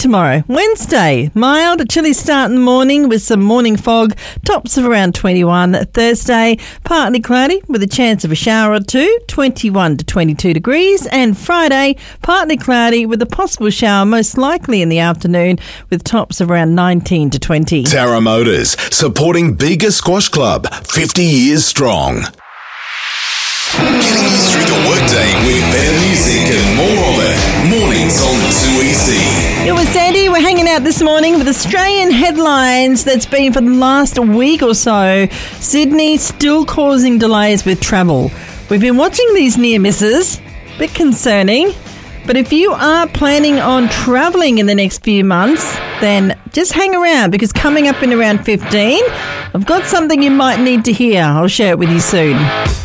tomorrow, Wednesday. Mild, a chilly start in the morning with some morning fog, tops of around 21. Thursday, partly cloudy with a chance of a shower or two, 21 to 22 degrees. And Friday, partly cloudy with a possible shower, most likely in the afternoon, with tops of around 19 to 20. Tara Motors, supporting Bega Squash Club, 50 years strong. Getting you through the workday with better music and more of it. Mornings on 2EC. It was Sandy. We're hanging out this morning with Australian headlines that's been for the last week or so. Sydney still causing delays with travel. We've been watching these near misses. Bit concerning. But if you are planning on travelling in the next few months, then just hang around, because coming up in around 15, I've got something you might need to hear. I'll share it with you soon.